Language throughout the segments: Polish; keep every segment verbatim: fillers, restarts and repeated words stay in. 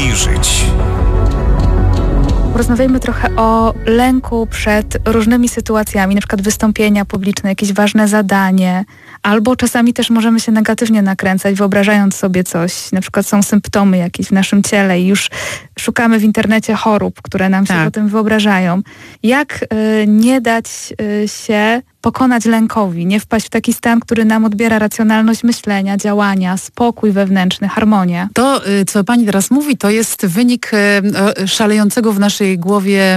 Lepiej żyć. Porozmawiajmy trochę o lęku przed różnymi sytuacjami, na przykład wystąpienia publiczne, jakieś ważne zadanie, albo czasami też możemy się negatywnie nakręcać, wyobrażając sobie coś. Na przykład są symptomy jakieś w naszym ciele i już szukamy w internecie chorób, które nam się tak. potem wyobrażają. Jak y, nie dać y, się pokonać lękowi, nie wpaść w taki stan, który nam odbiera racjonalność myślenia, działania, spokój wewnętrzny, harmonię? To, co pani teraz mówi, to jest wynik szalejącego w naszej głowie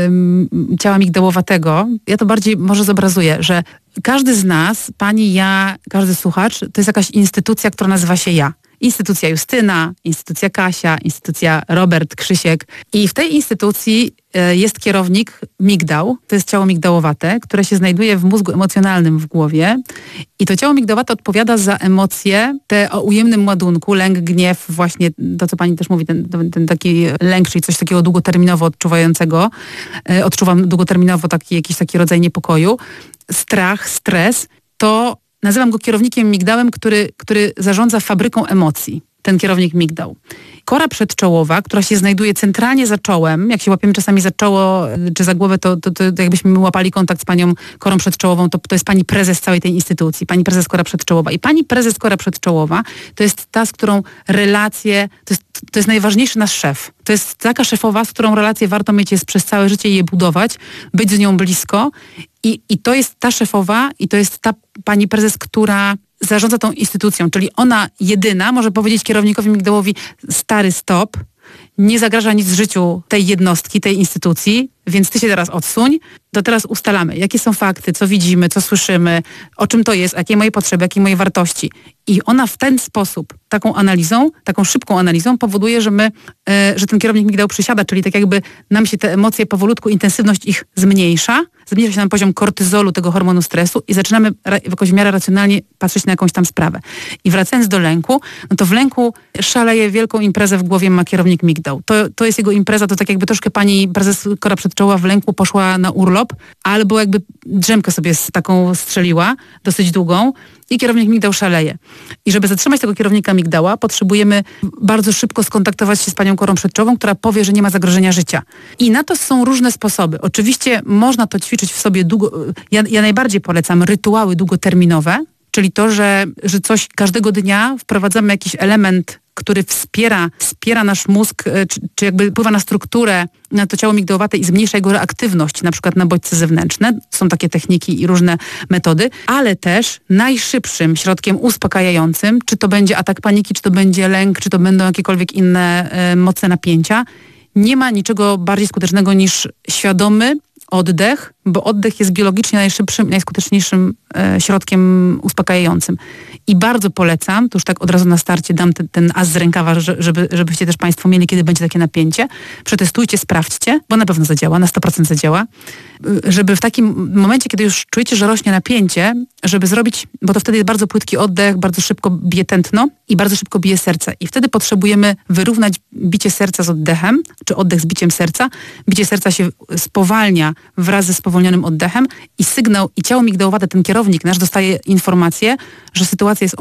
ciała migdałowatego. Ja to bardziej może zobrazuję, że każdy z nas, pani, ja, każdy słuchacz, to jest jakaś instytucja, która nazywa się ja. Instytucja Justyna, instytucja Kasia, instytucja Robert, Krzysiek. I w tej instytucji jest kierownik migdał, to jest ciało migdałowate, które się znajduje w mózgu emocjonalnym w głowie. I to ciało migdałowate odpowiada za emocje, te o ujemnym ładunku, lęk, gniew, właśnie to, co pani też mówi, ten, ten taki lęk, czyli coś takiego długoterminowo odczuwającego. Odczuwam długoterminowo taki, jakiś taki rodzaj niepokoju. Strach, stres, to nazywam go kierownikiem migdałem, który, który zarządza fabryką emocji. Ten kierownik migdał. Kora przedczołowa, która się znajduje centralnie za czołem, jak się łapiemy czasami za czoło czy za głowę, to, to, to jakbyśmy łapali kontakt z panią korą przedczołową, to, to jest pani prezes całej tej instytucji, pani prezes kora przedczołowa. I pani prezes kora przedczołowa to jest ta, z którą relacje, to jest, to jest najważniejszy nasz szef. To jest taka szefowa, z którą relacje warto mieć jest przez całe życie i je budować, być z nią blisko. I, I to jest ta szefowa i to jest ta pani prezes, która zarządza tą instytucją, czyli ona jedyna może powiedzieć kierownikowi migdałowi: stary, stop, nie zagraża nic życiu tej jednostki, tej instytucji, więc ty się teraz odsuń, to teraz ustalamy, jakie są fakty, co widzimy, co słyszymy, o czym to jest, jakie moje potrzeby, jakie moje wartości. I ona w ten sposób, taką analizą, taką szybką analizą powoduje, że my, e, że ten kierownik migdał przysiada, czyli tak jakby nam się te emocje powolutku, intensywność ich zmniejsza, zmniejsza się nam poziom kortyzolu, tego hormonu stresu i zaczynamy ra- jakoś w miarę racjonalnie patrzeć na jakąś tam sprawę. I wracając do lęku, no to w lęku szaleje wielką imprezę w głowie ma kierownik migdał. To, to jest jego impreza, to tak jakby troszkę pani prezes kora przedczołowa w lęku poszła na urlop, albo jakby drzemkę sobie z taką strzeliła, dosyć długą, i kierownik migdał szaleje. I żeby zatrzymać tego kierownika migdała, potrzebujemy bardzo szybko skontaktować się z panią korą przedczową, która powie, że nie ma zagrożenia życia. I na to są różne sposoby. Oczywiście można to ćwiczyć w sobie długo. Ja, ja najbardziej polecam rytuały długoterminowe, czyli to, że, że coś każdego dnia wprowadzamy jakiś element, który wspiera, wspiera nasz mózg, czy, czy jakby wpływa na strukturę, na to ciało migdałowate i zmniejsza jego reaktywność, na przykład na bodźce zewnętrzne. Są takie techniki i różne metody, ale też najszybszym środkiem uspokajającym, czy to będzie atak paniki, czy to będzie lęk, czy to będą jakiekolwiek inne e, mocne napięcia, nie ma niczego bardziej skutecznego niż świadomy oddech, bo oddech jest biologicznie najszybszym i najskuteczniejszym e, środkiem uspokajającym. I bardzo polecam, to już tak od razu na starcie dam ten, ten as z rękawa, żeby, żebyście też państwo mieli, kiedy będzie takie napięcie. Przetestujcie, sprawdźcie, bo na pewno zadziała, na sto procent zadziała. Żeby w takim momencie, kiedy już czujecie, że rośnie napięcie, żeby zrobić, bo to wtedy jest bardzo płytki oddech, bardzo szybko bije tętno i bardzo szybko bije serce. I wtedy potrzebujemy wyrównać bicie serca z oddechem, czy oddech z biciem serca. Bicie serca się spowalnia wraz ze spowolnionym oddechem i sygnał, i ciało migdałowate, ten kierownik nasz dostaje informację, że sytuacja jest